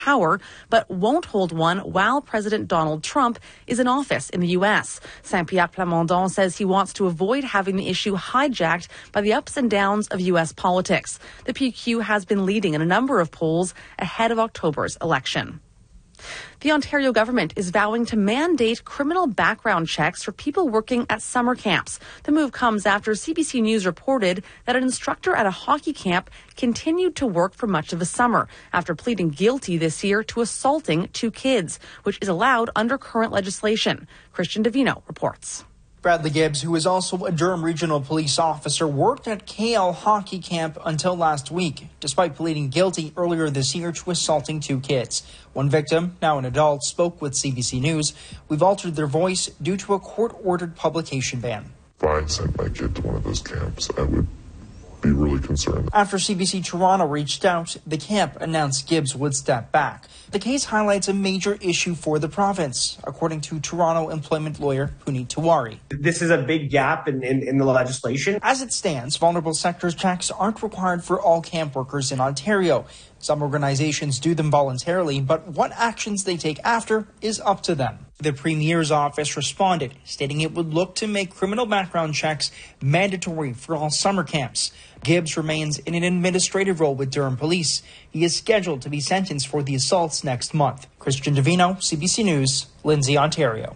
power, but won't hold one while President Donald Trump is in office in the U.S. Saint-Pierre Plamondon says he wants to avoid having the issue hijacked by the ups and downs of U.S. politics. The PQ has been leading in a number of polls ahead of October's election. The Ontario government is vowing to mandate criminal background checks for people working at summer camps. The move comes after CBC News reported that an instructor at a hockey camp continued to work for much of the summer after pleading guilty this year to assaulting 2 kids, which is allowed under current legislation. Christian Davino reports. Bradley Gibbs, who is also a Durham Regional Police officer, worked at KL Hockey Camp until last week, despite pleading guilty earlier this year to assaulting 2 kids. One victim, now an adult, spoke with CBC News. We've altered their voice due to a court-ordered publication ban. If I sent my kid to one of those camps, I would be really concerned. After CBC Toronto reached out, the camp announced Gibbs would step back. The case highlights a major issue for the province, according to Toronto employment lawyer Puneet Tiwari. This is a big gap in the legislation. As it stands, vulnerable sectors checks aren't required for all camp workers in Ontario. Some organizations do them voluntarily, but what actions they take after is up to them. The Premier's office responded, stating it would look to make criminal background checks mandatory for all summer camps. Gibbs remains in an administrative role with Durham Police. He is scheduled to be sentenced for the assaults next month. Christian Davino, CBC News, Lindsay, Ontario.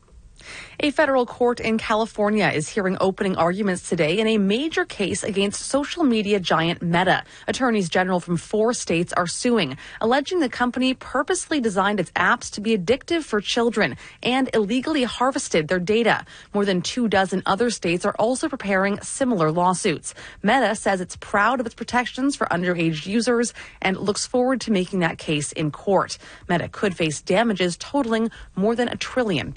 A federal court in California is hearing opening arguments today in a major case against social media giant Meta. Attorneys general from 4 states are suing, alleging the company purposely designed its apps to be addictive for children and illegally harvested their data. More than 24 other states are also preparing similar lawsuits. Meta says it's proud of its protections for underage users and looks forward to making that case in court. Meta could face damages totaling more than $1 trillion.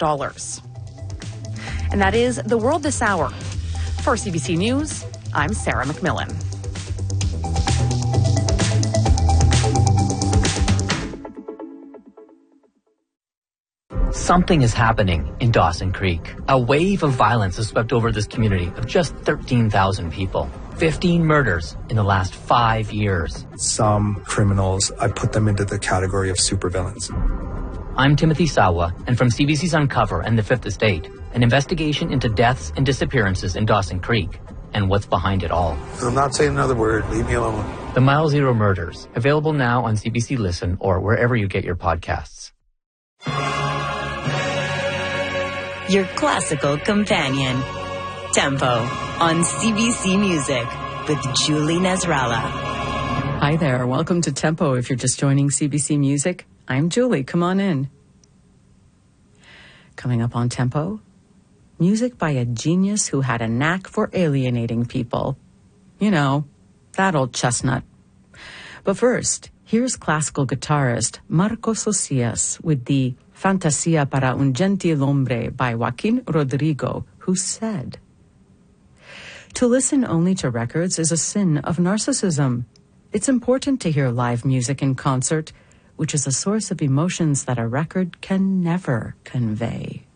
And that is The World This Hour. For CBC News, I'm Sarah McMillan. Something is happening in Dawson Creek. A wave of violence has swept over this community of just 13,000 people. 15 murders in the last 5 years. Some criminals, I put them into the category of supervillains. I'm Timothy Sawa, and from CBC's Uncover and The Fifth Estate, an investigation into deaths and disappearances in Dawson Creek and what's behind it all. I'm not saying another word. Leave me alone. The Mile Zero Murders, available now on CBC Listen or wherever you get your podcasts. Your classical companion, Tempo, on CBC Music with Julie Nasrallah. Hi there. Welcome to Tempo. If you're just joining CBC Music, I'm Julie. Come on in. Coming up on Tempo, music by a genius who had a knack for alienating people. You know, that old chestnut. But first, here's classical guitarist Marcos Ocias with the Fantasía para un gentil hombre by Joaquin Rodrigo, who said, "To listen only to records is a sin of narcissism. It's important to hear live music in concert, which is a source of emotions that a record can never convey."